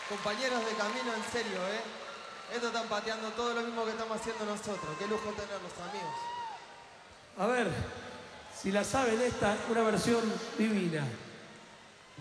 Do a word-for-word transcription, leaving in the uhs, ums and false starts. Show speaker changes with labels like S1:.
S1: Compañeros de camino, en serio, ¿eh? Esto están pateando todo lo mismo que estamos haciendo nosotros. Qué lujo tenerlos, amigos.
S2: A ver, si la saben esta, una versión divina.